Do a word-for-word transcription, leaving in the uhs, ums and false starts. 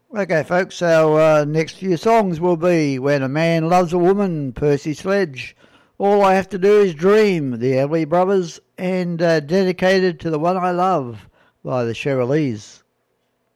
Okay, folks, our uh, next few songs will be When a Man Loves a Woman, Percy Sledge, All I Have to Do Is Dream, the Everly Brothers, and uh, Dedicated to the One I Love by the Cherylees.